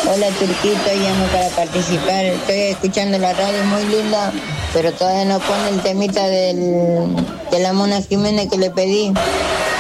Hola Turquito, llamo para participar. Estoy escuchando la radio muy linda, pero todavía no pone el temita de la Mona Jiménez que le pedí.